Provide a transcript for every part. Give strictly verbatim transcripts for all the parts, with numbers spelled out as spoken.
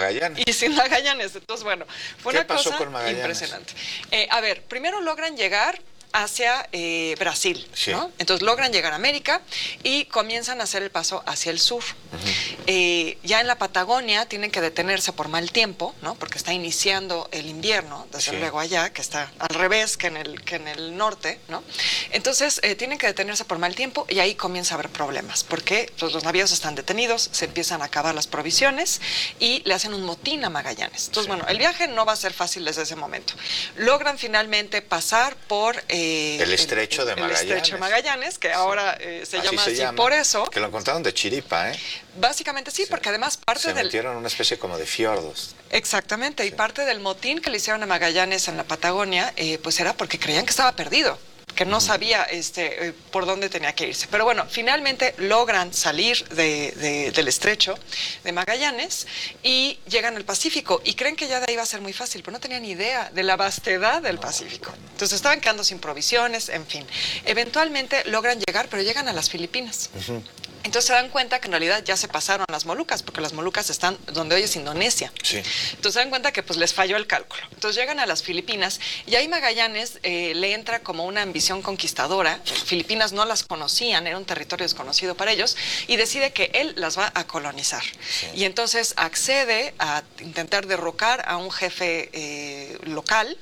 Magallanes. Y sin Magallanes. Entonces, bueno, fue ¿Qué una pasó cosa con Magallanes? impresionante. Eh, a ver, primero logran llegar hacia eh, Brasil, sí. ¿no? Entonces logran llegar a América y comienzan a hacer el paso hacia el sur. Uh-huh. eh, ya en la Patagonia tienen que detenerse por mal tiempo, ¿no? Porque está iniciando el invierno, desde sí. luego allá, que está al revés que en el, que en el norte, ¿no? Entonces eh, tienen que detenerse por mal tiempo y ahí comienza a haber problemas, porque pues, los navíos están detenidos, se empiezan a acabar las provisiones y le hacen un motín a Magallanes. Entonces, sí. bueno, el viaje no va a ser fácil desde ese momento. Logran finalmente pasar por... Eh, el estrecho de Magallanes. El estrecho de Magallanes, que ahora eh, se así llama se así llama, por eso. Que lo encontraron de chiripa, ¿eh? Básicamente sí, sí. porque además parte se del... Se metieron en una especie como de fiordos. Exactamente, sí. y parte del motín que le hicieron a Magallanes en la Patagonia, eh, pues era porque creían que estaba perdido, que no sabía este, eh, por dónde tenía que irse. Pero bueno, finalmente logran salir de, de, del estrecho de Magallanes y llegan al Pacífico. Y creen que ya de ahí va a ser muy fácil, pero no tenían idea de la vastedad del Pacífico. Entonces estaban quedando sin provisiones, en fin. Eventualmente logran llegar, pero llegan a las Filipinas. Uh-huh. Entonces se dan cuenta que en realidad ya se pasaron las Molucas, porque las Molucas están donde hoy es Indonesia. Sí. Entonces se dan cuenta que pues les falló el cálculo. Entonces llegan a las Filipinas y ahí Magallanes eh, le entra como una ambición conquistadora. Filipinas no las conocían, era un territorio desconocido para ellos, y decide que él las va a colonizar. Sí. Y entonces accede a intentar derrocar a un jefe eh, local,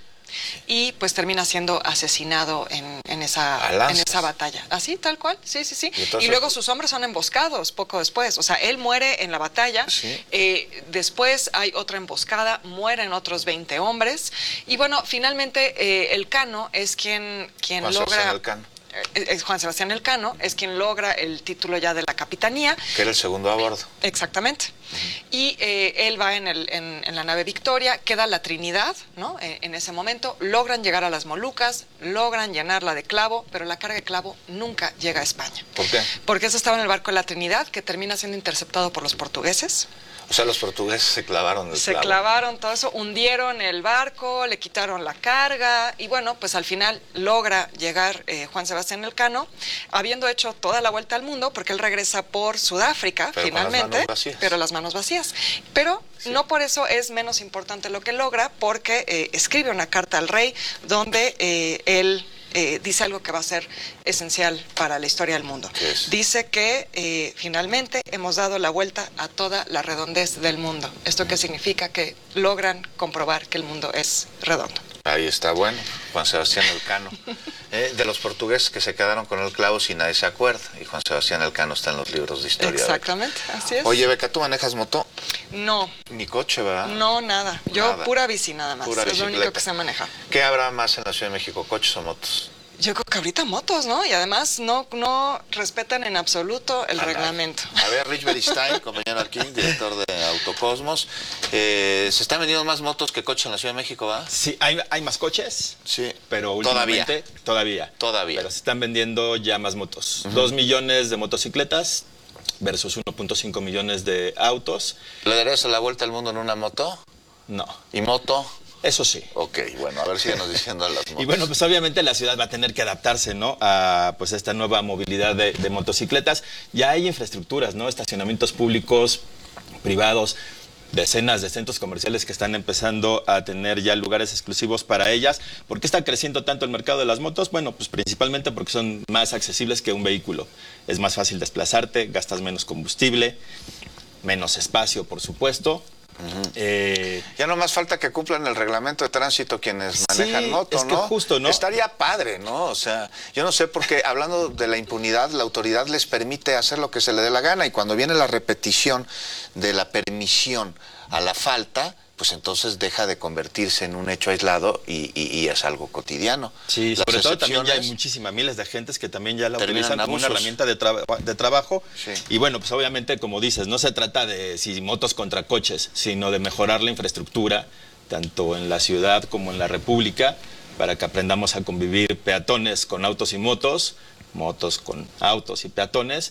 y pues termina siendo asesinado en, en, esa, en esa batalla. Así, tal cual, sí, sí, sí. Y, entonces, y luego sus hombres son emboscados poco después. O sea, él muere en la batalla, ¿sí? eh, después hay otra emboscada, mueren otros veinte hombres. Y bueno, finalmente eh, Elcano es quien, quien Juan logra... Elcano. Eh, Juan Sebastián Elcano es quien logra el título ya de la capitanía. Que era el segundo a bordo. Exactamente. Uh-huh. Y eh, él va en, el, en, en la nave Victoria, queda la Trinidad, ¿no? En, en ese momento logran llegar a las Molucas, logran llenarla de clavo, pero la carga de clavo nunca llega a España. ¿Por qué? Porque eso estaba en el barco de la Trinidad, que termina siendo interceptado por los portugueses. O sea, los portugueses se clavaron el Se clavo. clavaron todo eso, hundieron el barco, le quitaron la carga y bueno, pues al final logra llegar eh, Juan Sebastián Elcano, habiendo hecho toda la vuelta al mundo, porque él regresa por Sudáfrica, pero finalmente, las manos pero las manos vacías. Pero sí. no por eso es menos importante lo que logra, porque eh, escribe una carta al rey donde eh, él... Eh, dice algo que va a ser esencial para la historia del mundo. Dice que eh, finalmente hemos dado la vuelta a toda la redondez del mundo. ¿Esto qué significa? Que logran comprobar que el mundo es redondo. Ahí está, bueno, Juan Sebastián Elcano. Eh, de los portugueses que se quedaron con el clavo si nadie se acuerda. Y Juan Sebastián Elcano está en los libros de historia. Exactamente, así es. Oye, Beca, ¿tú manejas moto? No. Ni coche, ¿verdad? No, nada. Yo nada. pura bici nada más. Pura es bicicleta. lo único que se maneja. ¿Qué habrá más en la Ciudad de México, coches o motos? Yo creo que ahorita motos, ¿no? Y además no, no respetan en absoluto el Andale. reglamento. A ver, Rich Beristain, compañero aquí, director de Autocosmos. Eh, ¿Se están vendiendo más motos que coches en la Ciudad de México, va? Sí, hay, hay más coches, sí. pero últimamente... Todavía. Todavía. Todavía. Pero se están vendiendo ya más motos. Uh-huh. Dos millones de motocicletas versus uno punto cinco millones de autos. ¿Le darías la vuelta al mundo en una moto? No. ¿Y moto? Eso sí. Ok, bueno, a ver, síguenos diciendo las motos. Y bueno, pues obviamente la ciudad va a tener que adaptarse, ¿no? A pues esta nueva movilidad de, de motocicletas. Ya hay infraestructuras, ¿no? Estacionamientos públicos, privados, decenas de centros comerciales que están empezando a tener ya lugares exclusivos para ellas. ¿Por qué está creciendo tanto el mercado de las motos? Bueno, pues principalmente porque son más accesibles que un vehículo. Es más fácil desplazarte, gastas menos combustible, menos espacio, por supuesto. Uh-huh. eh, ya no más falta que cumplan el reglamento de tránsito quienes manejan sí, moto, es que ¿no? Justo, ¿no? Estaría padre, ¿no? O sea, yo no sé por qué, hablando de la impunidad, la autoridad les permite hacer lo que se le dé la gana y cuando viene la repetición de la permisión a la falta, pues entonces deja de convertirse en un hecho aislado y, y, y es algo cotidiano. Sí, sobre todo también ya hay muchísimas miles de gentes que también ya la utilizan como una herramienta de, tra de trabajo. Sí. Y bueno, pues obviamente, como dices, no se trata de si motos contra coches, sino de mejorar la infraestructura, tanto en la ciudad como en la república, para que aprendamos a convivir peatones con autos y motos, motos con autos y peatones,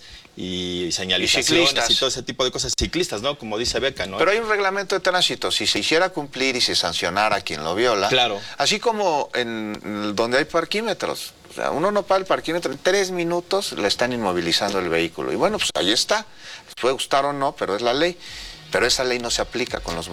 y señalizaciones y, y todo ese tipo de cosas. Ciclistas, ¿no? Como dice Beca, ¿no? Pero hay un reglamento de tránsito. Si se hiciera cumplir y se sancionara a quien lo viola, claro. Así como en donde hay parquímetros. O sea, uno no paga el parquímetro, en tres minutos le están inmovilizando el vehículo. Y bueno, pues ahí está. Les puede gustar o no, pero es la ley. Pero esa ley no se aplica con los